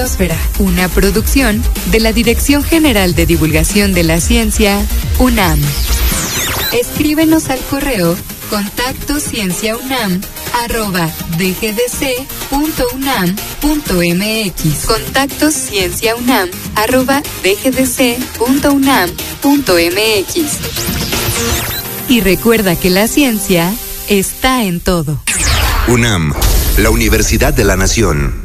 Una producción de la Dirección General de Divulgación de la Ciencia, UNAM. Escríbenos al correo contactoscienciaunam@dgdc.unam.mx. contactoscienciaunam@dgdc.unam.mx. Y recuerda que la ciencia está en todo. UNAM, la Universidad de la Nación.